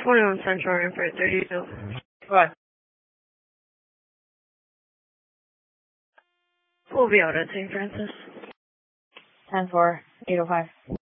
21 Central Rampart 32. What? We'll be out at St. Francis. 10-4, 805.